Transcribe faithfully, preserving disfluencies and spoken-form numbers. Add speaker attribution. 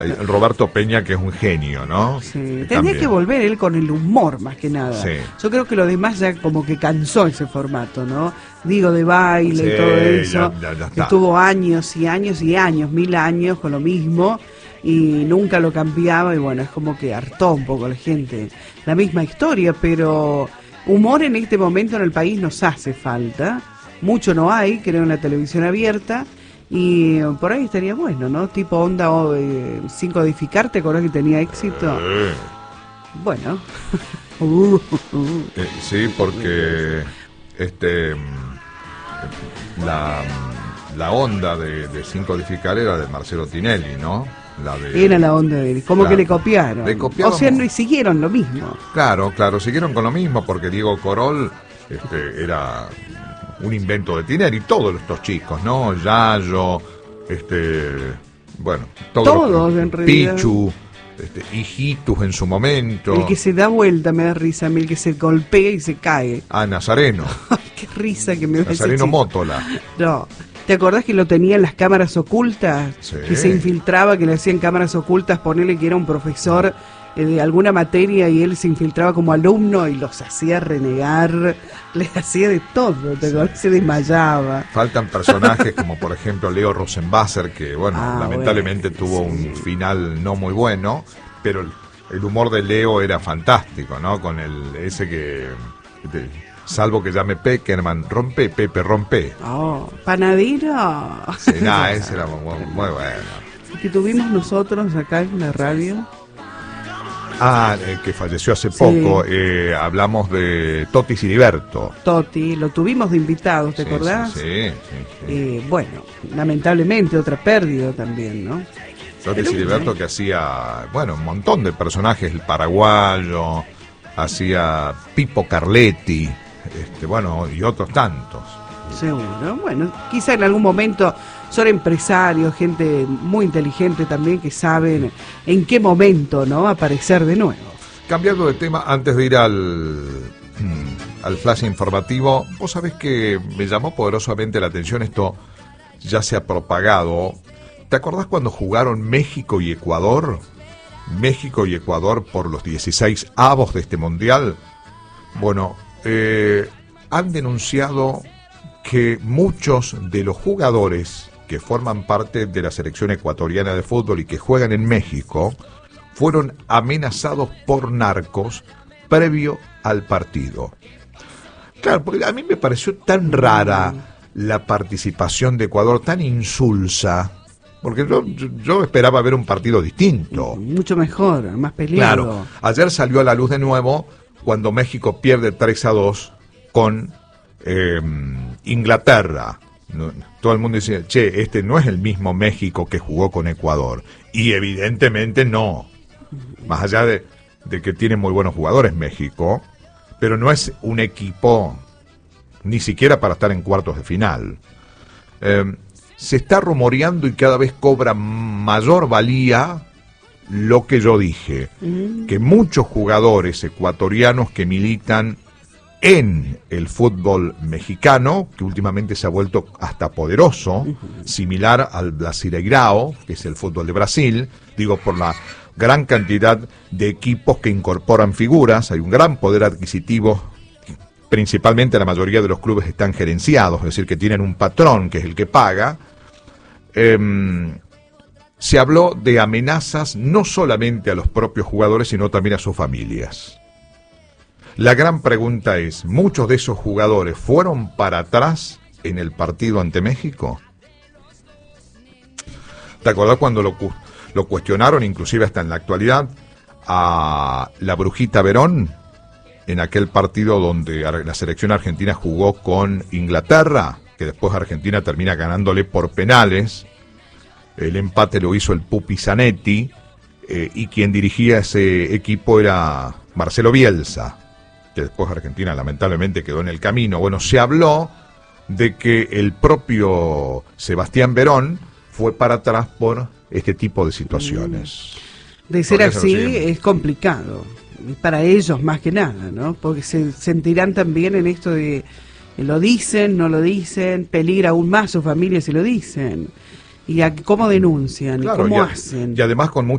Speaker 1: El Roberto Peña, que es un genio, ¿no?
Speaker 2: Sí, tendría que volver él con el humor, más que nada. Sí. Yo creo que lo demás ya como que cansó ese formato, ¿no? Digo, de baile sí, y todo eso. Ya, ya, ya estuvo años y años y años, mil años con lo mismo, y nunca lo cambiaba, y bueno, es como que hartó un poco a la gente. La misma historia, pero humor en este momento en el país nos hace falta. Mucho no hay, creo, en la televisión abierta. Y por ahí estaría bueno, ¿no? Tipo onda oh, eh, sin codificar, ¿te acordás que tenía éxito?
Speaker 1: Eh.
Speaker 2: Bueno. uh, uh, uh.
Speaker 1: Eh, sí, porque este la, la onda de, de sin codificar era de Marcelo Tinelli, ¿no? La de,
Speaker 2: era la onda de él, como
Speaker 1: claro,
Speaker 2: que le copiaron.
Speaker 1: le copiaron.
Speaker 2: O sea, no siguieron lo mismo.
Speaker 1: Claro, claro, siguieron con lo mismo, porque Diego Corol este, era un invento de Tinelli, todos estos chicos, ¿no? Yayo, este, bueno, todos,
Speaker 2: todos en realidad.
Speaker 1: Pichu, este, Hijitus en su momento.
Speaker 2: El que se da vuelta me da risa, el que se golpea y se cae.
Speaker 1: Ah, Nazareno.
Speaker 2: Ay, qué risa que me da.
Speaker 1: Nazareno Mótola.
Speaker 2: No. ¿Te acordás que lo tenía en las cámaras ocultas?
Speaker 1: Sí.
Speaker 2: Que se infiltraba, que le hacían cámaras ocultas, ponerle que era un profesor eh, de alguna materia y él se infiltraba como alumno y los hacía renegar, les hacía de todo, ¿te acordás? Se desmayaba.
Speaker 1: Faltan personajes como por ejemplo Leo Rosenbasser, que bueno, ah, lamentablemente bueno, tuvo sí. un final no muy bueno, pero el, el humor de Leo era fantástico, ¿no? Con el ese que... De, salvo que llame Peckerman, rompe, Pepe, rompe.
Speaker 2: Oh, panadero.
Speaker 1: Sí, nada, ese era muy, muy bueno.
Speaker 2: Que tuvimos nosotros acá en la radio.
Speaker 1: Ah, eh, que falleció hace poco. Sí. Eh, hablamos de Toti Siliberto.
Speaker 2: Toti, lo tuvimos de invitados, ¿te
Speaker 1: sí,
Speaker 2: acordás?
Speaker 1: Sí, sí. sí, sí.
Speaker 2: Eh, bueno, lamentablemente otra pérdida también, ¿no?
Speaker 1: Toti Siliberto, que hacía, bueno, un montón de personajes, el paraguayo, hacía Pipo Carletti. Este, bueno, y otros tantos.
Speaker 2: Seguro, bueno, quizá en algún momento son empresarios, gente muy inteligente también que saben en qué momento, ¿no? Aparecer de nuevo.
Speaker 1: Cambiando de tema, antes de ir al, al flash informativo, vos sabés que me llamó poderosamente la atención, esto ya se ha propagado. ¿Te acordás cuando jugaron México y Ecuador? México y Ecuador por los dieciséis avos de este mundial. Bueno, Eh, han denunciado que muchos de los jugadores que forman parte de la selección ecuatoriana de fútbol y que juegan en México fueron amenazados por narcos previo al partido. Claro, porque a mí me pareció tan rara la participación de Ecuador, tan insulsa, porque yo, yo, yo esperaba ver un partido distinto.
Speaker 2: Mucho mejor, más peleado.
Speaker 1: Claro, ayer salió a la luz de nuevo cuando México pierde tres a dos con eh, Inglaterra. No, todo el mundo dice, che, este no es el mismo México que jugó con Ecuador. Y evidentemente no. Más allá de, de que tiene muy buenos jugadores México, pero no es un equipo ni siquiera para estar en cuartos de final. Eh, se está rumoreando y cada vez cobra mayor valía lo que yo dije, mm. que muchos jugadores ecuatorianos que militan en el fútbol mexicano, que últimamente se ha vuelto hasta poderoso, uh-huh. similar al Brasileirao, que es el fútbol de Brasil, digo por la gran cantidad de equipos que incorporan figuras, hay un gran poder adquisitivo, principalmente la mayoría de los clubes están gerenciados, es decir, que tienen un patrón que es el que paga. Eh, Se habló de amenazas no solamente a los propios jugadores, sino también a sus familias. La gran pregunta es, ¿muchos de esos jugadores fueron para atrás en el partido ante México? ¿Te acordás cuando lo, lo cuestionaron, inclusive hasta en la actualidad, a la Brujita Verón, en aquel partido donde la selección argentina jugó con Inglaterra, que después Argentina termina ganándole por penales? El empate lo hizo el Pupi Zanetti, eh, y quien dirigía ese equipo era Marcelo Bielsa, que después Argentina lamentablemente quedó en el camino. Bueno, se habló de que el propio Sebastián Verón fue para atrás por este tipo de situaciones.
Speaker 2: De ser así es complicado, para ellos más que nada, ¿no? Porque se sentirán también en esto de lo dicen, no lo dicen, peligra aún más su familia si lo dicen. y a cómo denuncian, claro, y cómo y a, hacen.
Speaker 1: Y además con